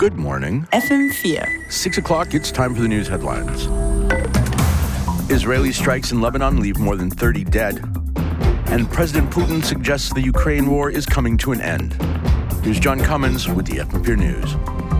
Good morning. FM4. 6 o'clock, it's time for the news headlines. Israeli strikes in Lebanon leave more than 30 dead. And President Putin suggests the Ukraine war is coming to an end. Here's John Cummins with the FM4 News.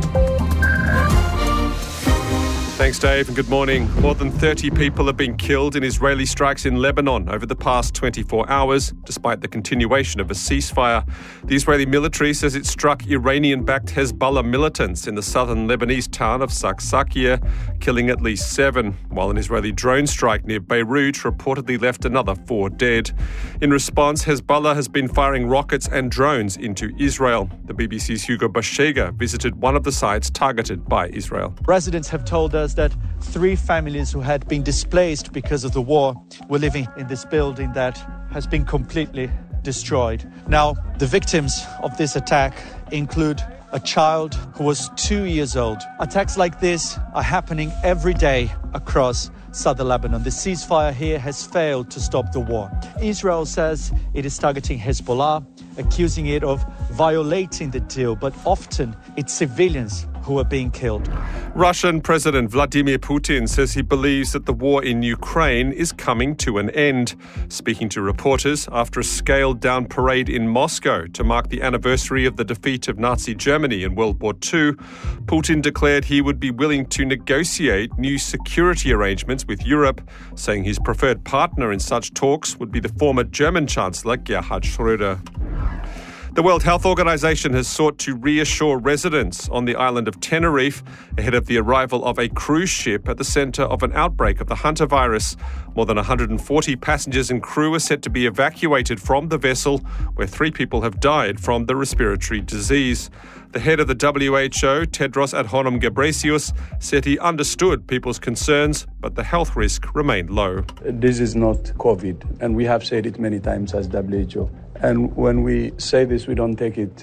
Thanks, Dave, and good morning. More than 30 people have been killed in Israeli strikes in Lebanon over the past 24 hours, despite the continuation of a ceasefire. The Israeli military says it struck Iranian-backed Hezbollah militants in the southern Lebanese town of Saksakia, killing at least 7, while an Israeli drone strike near Beirut reportedly left another 4 dead. In response, Hezbollah has been firing rockets and drones into Israel. The BBC's Hugo Bashega visited one of the sites targeted by Israel. Residents have told us that 3 families who had been displaced because of the war were living in this building that has been completely destroyed. Now, the victims of this attack include a child who was 2 years old. Attacks like this are happening every day across southern Lebanon. The ceasefire here has failed to stop the war. Israel says it is targeting Hezbollah, accusing it of violating the deal, but often it's civilians who are being killed. Russian President Vladimir Putin says he believes that the war in Ukraine is coming to an end. Speaking to reporters after a scaled-down parade in Moscow to mark the anniversary of the defeat of Nazi Germany in World War II, Putin declared he would be willing to negotiate new security arrangements with Europe, saying his preferred partner in such talks would be the former German Chancellor Gerhard Schröder. The World Health Organization has sought to reassure residents on the island of Tenerife ahead of the arrival of a cruise ship at the center of an outbreak of the hantavirus. More than 140 passengers and crew are set to be evacuated from the vessel, where 3 people have died from the respiratory disease. The head of the WHO, Tedros Adhanom Ghebreyesus, said he understood people's concerns, but the health risk remained low. This is not COVID, and we have said it many times as WHO. And when we say this, we don't take it